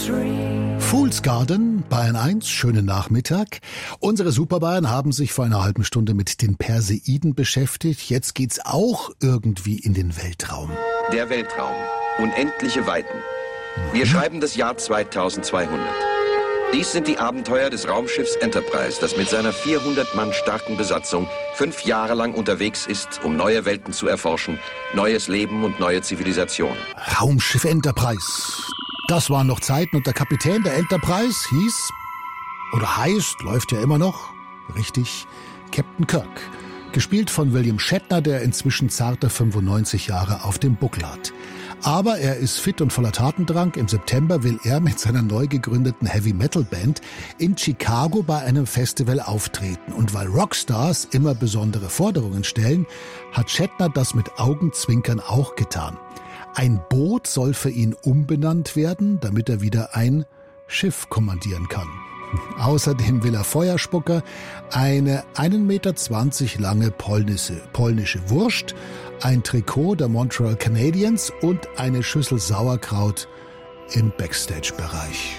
Fool's Garden, Bayern 1, schönen Nachmittag. Unsere Superbayern haben sich vor einer halben Stunde mit den Perseiden beschäftigt. Jetzt geht's auch irgendwie in den Weltraum. Der Weltraum. Unendliche Weiten. Wir schreiben das Jahr 2200. Dies sind die Abenteuer des Raumschiffs Enterprise, das mit seiner 400 Mann starken Besatzung 5 Jahre lang unterwegs ist, um neue Welten zu erforschen, neues Leben und neue Zivilisationen. Raumschiff Enterprise. Das waren noch Zeiten und der Kapitän der Enterprise hieß, oder heißt, läuft ja immer noch, richtig, Captain Kirk. Gespielt von William Shatner, der inzwischen zarte 95 Jahre auf dem Buckel hat. Aber er ist fit und voller Tatendrang. Im September will er mit seiner neu gegründeten Heavy-Metal-Band in Chicago bei einem Festival auftreten. Und weil Rockstars immer besondere Forderungen stellen, hat Shatner das mit Augenzwinkern auch getan. Ein Boot soll für ihn umbenannt werden, damit er wieder ein Schiff kommandieren kann. Außerdem will er Feuerspucker, eine 1,20 Meter lange polnische Wurst, ein Trikot der Montreal Canadiens und eine Schüssel Sauerkraut im Backstage-Bereich.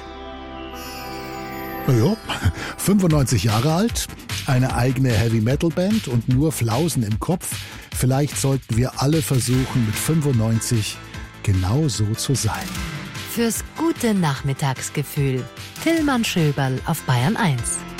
Ja, 95 Jahre alt, eine eigene Heavy-Metal-Band und nur Flausen im Kopf. Vielleicht sollten wir alle versuchen, mit 95 genau so zu sein. Fürs gute Nachmittagsgefühl. Tillmann Schöberl auf Bayern 1.